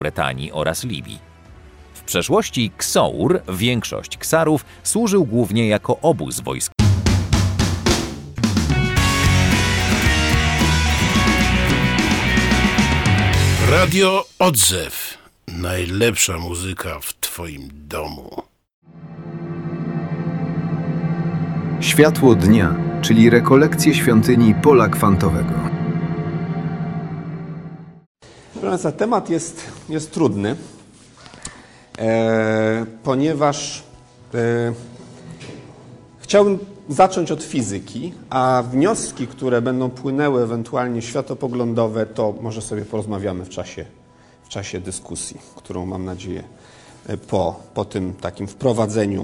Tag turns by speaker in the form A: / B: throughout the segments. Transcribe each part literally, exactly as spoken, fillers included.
A: Bretanii oraz Libii. W przeszłości Ksour, większość Ksarów, służył głównie jako obóz wojskowy.
B: Radio Odzew. Najlepsza muzyka w Twoim domu.
C: Światło dnia, czyli rekolekcje świątyni Pola Kwantowego.
D: Proszę Państwa, temat jest, jest trudny, e, ponieważ e, chciałbym zacząć od fizyki, a wnioski, które będą płynęły ewentualnie światopoglądowe, to może sobie porozmawiamy w czasie, w czasie dyskusji, którą mam nadzieję po, po tym takim wprowadzeniu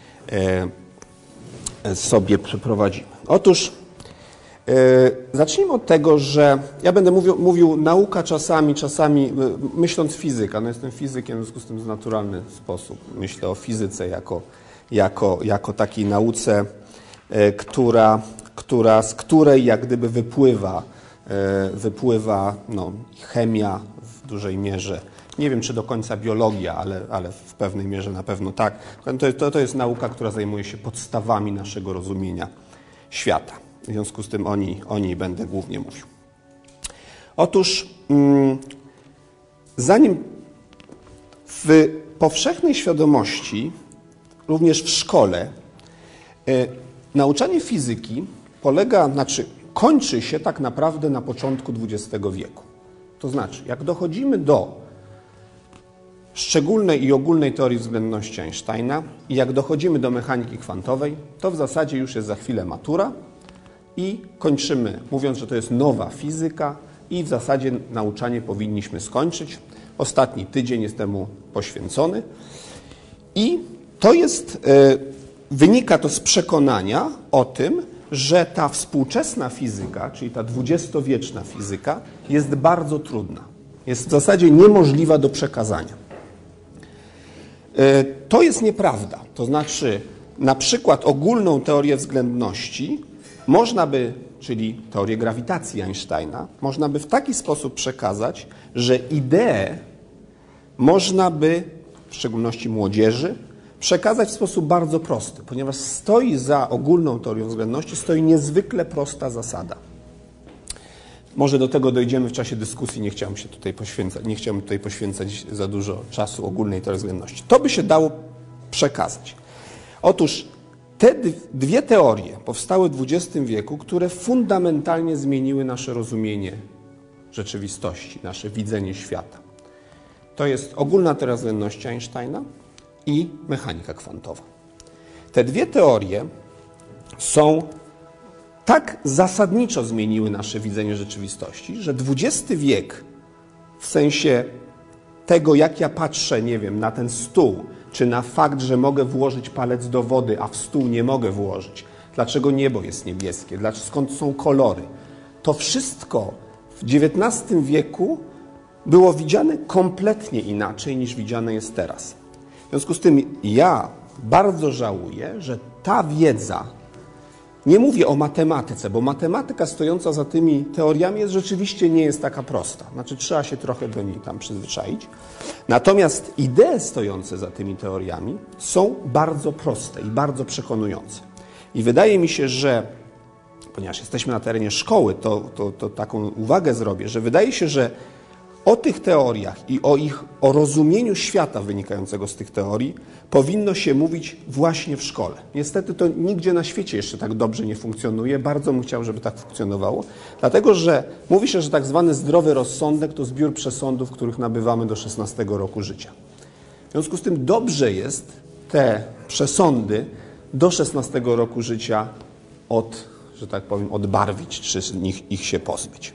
D: e, sobie przeprowadzimy. Otóż e, zacznijmy od tego, że ja będę mówił, mówił nauka czasami, czasami myśląc fizyka, no jestem fizykiem, w związku z tym w naturalny sposób myślę o fizyce jako, jako, jako takiej nauce, Która, która, z której jak gdyby wypływa, wypływa no, chemia w dużej mierze. Nie wiem, czy do końca biologia, ale, ale w pewnej mierze na pewno tak. To, to, to jest nauka, która zajmuje się podstawami naszego rozumienia świata. W związku z tym o niej, o niej będę głównie mówił. Otóż mm, zanim w powszechnej świadomości, również w szkole, y, nauczanie fizyki polega, znaczy kończy się tak naprawdę na początku dwudziestego wieku. To znaczy, jak dochodzimy do szczególnej i ogólnej teorii względności Einsteina i jak dochodzimy do mechaniki kwantowej, to w zasadzie już jest za chwilę matura i kończymy, mówiąc, że to jest nowa fizyka i w zasadzie nauczanie powinniśmy skończyć. Ostatni tydzień jest temu poświęcony i to jest... Yy, Wynika to z przekonania o tym, że ta współczesna fizyka, czyli ta dwudziestowieczna fizyka, jest bardzo trudna. Jest w zasadzie niemożliwa do przekazania. To jest nieprawda. To znaczy, na przykład ogólną teorię względności można by, czyli teorię grawitacji Einsteina, można by w taki sposób przekazać, że ideę można by, w szczególności młodzieży, przekazać w sposób bardzo prosty, ponieważ stoi za ogólną teorią względności, stoi niezwykle prosta zasada. Może do tego dojdziemy w czasie dyskusji, nie chciałem się tutaj poświęcać, nie chciałem tutaj poświęcać za dużo czasu ogólnej teorii względności. To by się dało przekazać. Otóż te dwie teorie powstały w dwudziestym wieku, które fundamentalnie zmieniły nasze rozumienie rzeczywistości, nasze widzenie świata. To jest ogólna teoria względności Einsteina i mechanika kwantowa. Te dwie teorie są tak zasadniczo zmieniły nasze widzenie rzeczywistości, że dwudziesty wiek w sensie tego, jak ja patrzę, nie wiem, na ten stół, czy na fakt, że mogę włożyć palec do wody, a w stół nie mogę włożyć, dlaczego niebo jest niebieskie, dlaczego, skąd są kolory, to wszystko w dziewiętnastym wieku było widziane kompletnie inaczej niż widziane jest teraz. W związku z tym ja bardzo żałuję, że ta wiedza, nie mówię o matematyce, bo matematyka stojąca za tymi teoriami jest rzeczywiście nie jest taka prosta. Znaczy trzeba się trochę do niej tam przyzwyczaić. Natomiast idee stojące za tymi teoriami są bardzo proste i bardzo przekonujące. I wydaje mi się, że ponieważ jesteśmy na terenie szkoły, to, to, to taką uwagę zrobię, że wydaje się, że o tych teoriach i o ich o rozumieniu świata wynikającego z tych teorii powinno się mówić właśnie w szkole. Niestety to nigdzie na świecie jeszcze tak dobrze nie funkcjonuje. Bardzo bym chciał, żeby tak funkcjonowało. Dlatego, że mówi się, że tak zwany zdrowy rozsądek to zbiór przesądów, których nabywamy do szesnastego roku życia. W związku z tym dobrze jest te przesądy do szesnastego roku życia od, że tak powiem, odbarwić, czy ich, ich się pozbyć.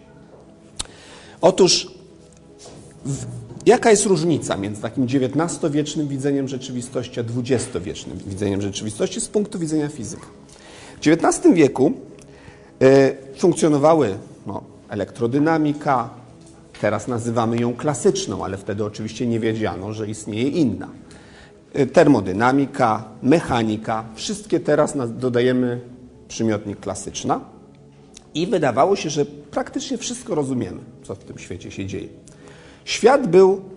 D: Otóż w, jaka jest różnica między takim dziewiętnastowiecznym widzeniem rzeczywistości a dwudziestowiecznym widzeniem rzeczywistości z punktu widzenia fizyki? W dziewiętnastym wieku y, funkcjonowały no, elektrodynamika, teraz nazywamy ją klasyczną, ale wtedy oczywiście nie wiedziano, że istnieje inna. Y, termodynamika, mechanika, wszystkie teraz dodajemy przymiotnik klasyczna i wydawało się, że praktycznie wszystko rozumiemy, co w tym świecie się dzieje. Świat był